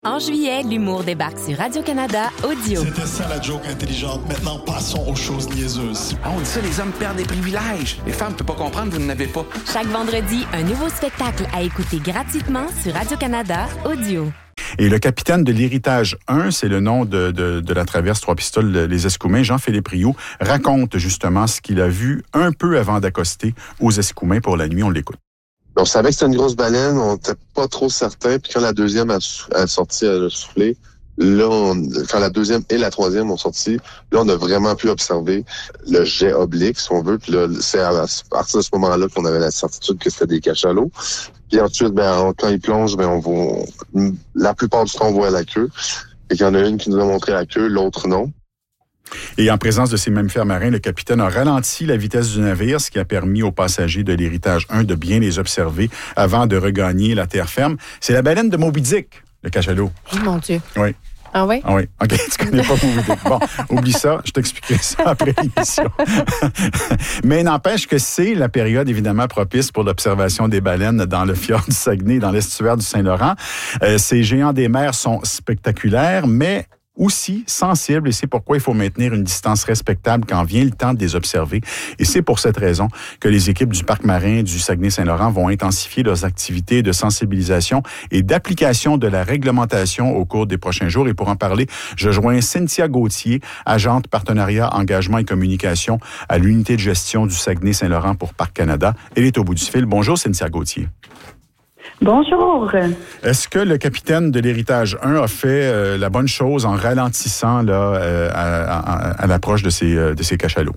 En juillet, l'humour débarque sur Radio-Canada Audio. C'était ça la joke intelligente. Maintenant, passons aux choses niaiseuses. Ah, on dit ça, les hommes perdent des privilèges. Les femmes ne peuvent pas comprendre, vous n'en avez pas. Chaque vendredi, un nouveau spectacle à écouter gratuitement sur Radio-Canada Audio. Et le capitaine de l'Héritage 1, c'est le nom de la traverse Trois-Pistoles, les Escoumins, Jean-Philippe Rioux, raconte justement ce qu'il a vu un peu avant d'accoster aux Escoumins pour la nuit. On l'écoute. On savait que c'était une grosse baleine, on n'était pas trop certain. Puis quand la deuxième a sorti, elle a soufflé. Là, quand la deuxième et la troisième ont sorti, là, on a vraiment pu observer le jet oblique, si on veut. Puis là, c'est à partir de ce moment-là qu'on avait la certitude que c'était des cachalots. Puis ensuite, quand ils plongent, on voit, la plupart du temps, on voit la queue. Et qu'il y en a une qui nous a montré la queue, l'autre non. Et en présence de ces mammifères marins, le capitaine a ralenti la vitesse du navire, ce qui a permis aux passagers de l'Héritage 1 de bien les observer avant de regagner la terre ferme. C'est la baleine de Moby Dick, le cachalot. Oh mon Dieu. Oui. Ah oui? Ah oui. OK, tu connais pas Moby Dick. Bon, oublie ça, je t'expliquerai ça après l'émission. Mais n'empêche que c'est la période évidemment propice pour l'observation des baleines dans le fjord du Saguenay, dans l'estuaire du Saint-Laurent. Ces géants des mers sont spectaculaires, mais aussi sensibles, et c'est pourquoi il faut maintenir une distance respectable quand vient le temps de les observer. Et c'est pour cette raison que les équipes du Parc marin du Saguenay-Saint-Laurent vont intensifier leurs activités de sensibilisation et d'application de la réglementation au cours des prochains jours. Et pour en parler, je joins Cynthia Gauthier, agente partenariat, engagement et communication à l'unité de gestion du Saguenay-Saint-Laurent pour Parc Canada. Elle est au bout du fil. Bonjour, Cynthia Gauthier. Bonjour. Est-ce que le capitaine de l'Héritage 1 a fait la bonne chose en ralentissant à l'approche de ces cachalots?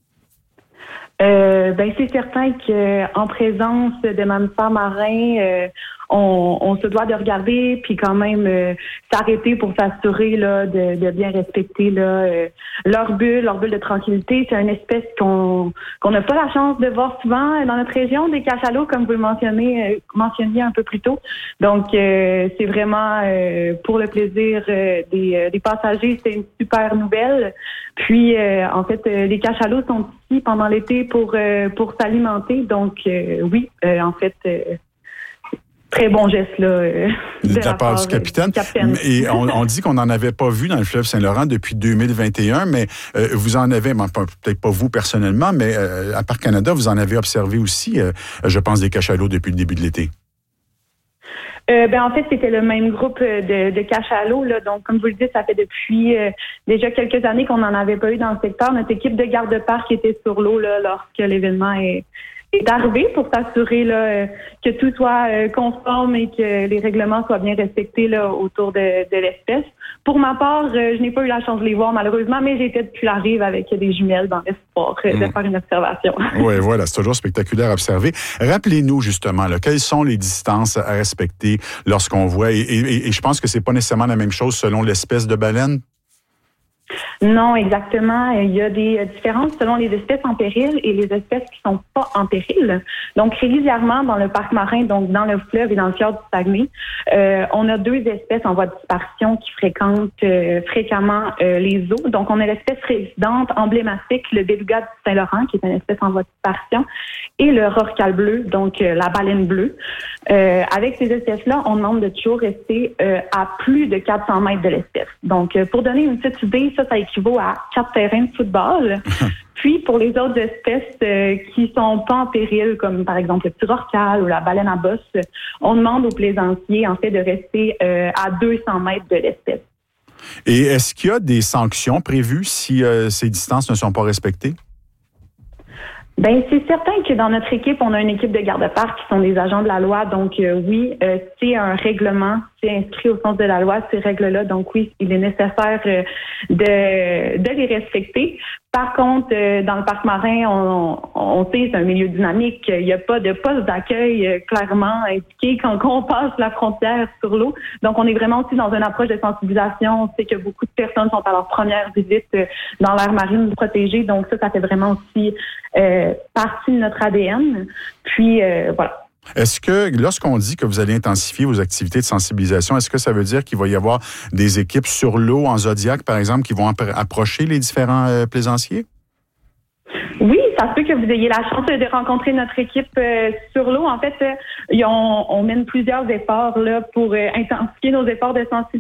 C'est certain qu'en présence de mammifères marins, on se doit de regarder puis quand même s'arrêter pour s'assurer là de bien respecter leur bulle de tranquillité. C'est une espèce qu'on n'a pas la chance de voir souvent dans notre région, des cachalots, comme vous le mentionniez un peu plus tôt. Donc c'est vraiment pour le plaisir des passagers, c'est une super nouvelle. Puis en fait, les cachalots sont ici pendant l'été pour s'alimenter. Donc oui, en fait. Très bon geste là, de la part du capitaine. Et on dit qu'on n'en avait pas vu dans le fleuve Saint-Laurent depuis 2021, mais vous en avez, peut-être pas vous personnellement, mais à Parc Canada, vous en avez observé aussi, je pense, des cachalots depuis le début de l'été. En fait, c'était le même groupe de cachalots. Là. Donc, comme vous le dites, ça fait depuis déjà quelques années qu'on n'en avait pas eu dans le secteur. Notre équipe de garde-parc était sur l'eau là, lorsque l'événement est arrivé pour s'assurer là, que tout soit conforme et que les règlements soient bien respectés là, autour de l'espèce. Pour ma part, je n'ai pas eu la chance de les voir malheureusement, mais j'étais depuis la rive avec des jumelles dans l'espoir de faire une observation. Oui, voilà, c'est toujours spectaculaire à observer. Rappelez-nous justement, là, quelles sont les distances à respecter lorsqu'on voit, et je pense que c'est pas nécessairement la même chose selon l'espèce de baleine? Non, exactement. Il y a des différences selon les espèces en péril et les espèces qui sont pas en péril. Donc, régulièrement, dans le parc marin, donc dans le fleuve et dans le fjord du Saguenay, on a deux espèces en voie de disparition qui fréquentent fréquemment les eaux. Donc, on a l'espèce résidente emblématique, le beluga du Saint-Laurent, qui est une espèce en voie de disparition, et le rorqual bleu, donc la baleine bleue. Avec ces espèces-là, on demande de toujours rester à plus de 400 mètres de l'espèce. Donc, pour donner une petite idée, ça équivaut à 4 terrains de football. Puis, pour les autres espèces qui sont pas en péril, comme par exemple le petit rorqual ou la baleine à bosse, on demande aux plaisanciers, en fait, de rester à 200 mètres de l'espèce. Et est-ce qu'il y a des sanctions prévues si ces distances ne sont pas respectées? C'est certain que dans notre équipe, on a une équipe de garde-parc qui sont des agents de la loi. Donc oui, c'est un règlement, c'est inscrit au sens de la loi, ces règles-là. Donc oui, il est nécessaire de les respecter. Par contre, dans le parc marin, on sait c'est un milieu dynamique. Il n'y a pas de poste d'accueil clairement indiqué quand on passe la frontière sur l'eau. Donc, on est vraiment aussi dans une approche de sensibilisation. On sait que beaucoup de personnes sont à leur première visite dans l'aire marine protégée. Donc, ça fait vraiment aussi partie de notre ADN. Puis, voilà. Est-ce que, lorsqu'on dit que vous allez intensifier vos activités de sensibilisation, est-ce que ça veut dire qu'il va y avoir des équipes sur l'eau en Zodiac, par exemple, qui vont approcher les différents plaisanciers? Oui, ça se peut que vous ayez la chance de rencontrer notre équipe sur l'eau. En fait, on mène plusieurs efforts là pour intensifier nos efforts de sensibilisation